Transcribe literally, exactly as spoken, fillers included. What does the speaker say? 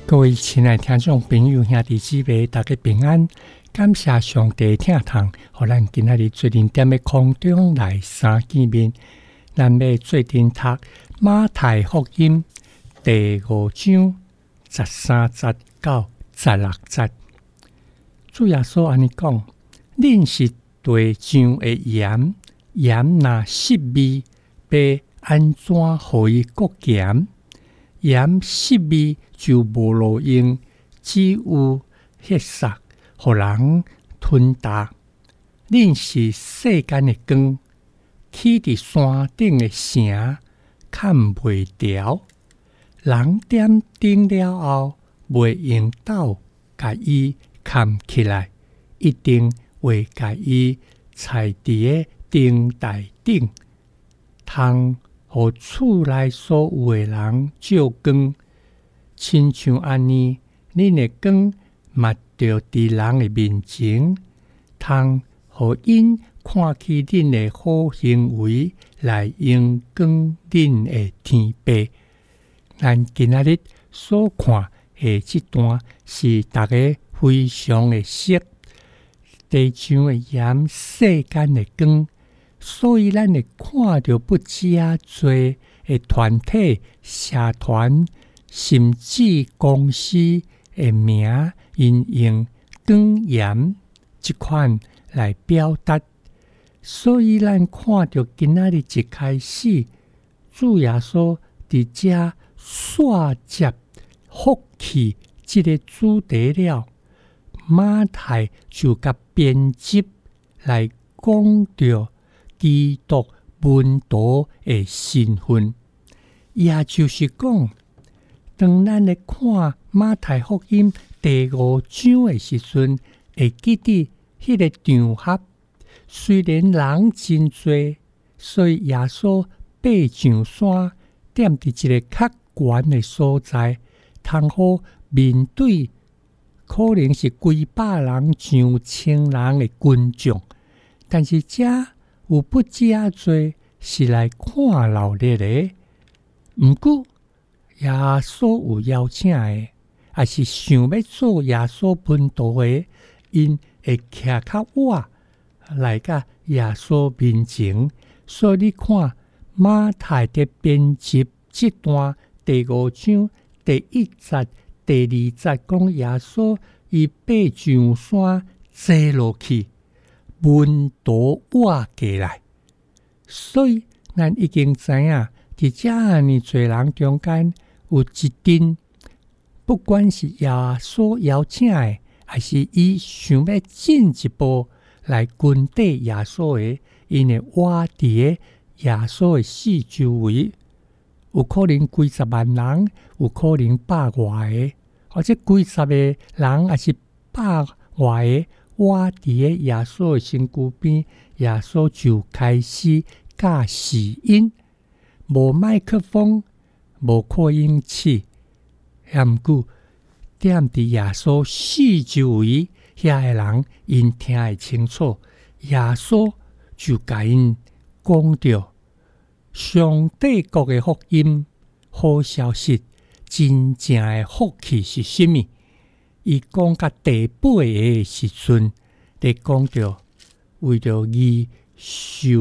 各位亲爱的听众朋友、兄弟姊妹，大家平安！感谢上帝听堂，互咱今仔日做阵踮的空中来相见面。咱要做阵读马太福音第五章十三节到十六节。主耶稣安尼讲：恁是地上的盐，盐若失味，要安怎互伊搁咸？盐失味就无路用，只有迄塞，互人吞达。恁是世间的光，起伫山顶的城，看袂牢。人点灯了后，袂用斗甲伊看起来，一定会甲伊踩伫个灯台顶，通互厝内所有的人照光。亲像安尼，恁的光嘛着伫人的面前，通互因看起恁的好行为来荣光恁的天父。咱今仔日所看的这段是大家非常的熟，地上的盐，世间的光。所以，咱会看到不止啊多的团体、社团，甚至公司的名，因用光盐这款来表达。所以，咱看到今仔日一开始，主耶稣伫遮煞接福气这个主题了，马太就甲编辑来讲到基督门徒的身份，也就是讲，当咱咧看马太福音第五章的时阵，会记得迄个场合，虽然人真多，所以耶稣爬上山，踮伫一个较悬的所在，通好面对可能是几百人、上千人的群众，但是遮有不止啊多是来看热闹的，毋过耶稣有邀请的，也是想要做耶稣门徒的，因会徛较晏来甲耶稣面前。所以你看马太的编辑这段第五章第一节、第二节讲耶稣伊爬上山坐落去。门徒活过来，所以咱已经知影，伫遮尔尼侪人中间有一阵，不管是耶稣邀请的，还是伊想要进一步来跟缀耶稣的，因会活伫个耶稣的四周围，有可能几十万人，有可能百外个，或者几十个人，还是百外个。我伫个耶稣的身躯边，耶稣就开始教示因，无麦克风，无扩音器，也毋过踮伫耶稣四周围遐个人，因听会清楚。耶稣就甲因讲着上帝国的福音好消息，真正的福气是什么？伊讲到第八个时阵，伫讲着为着伊受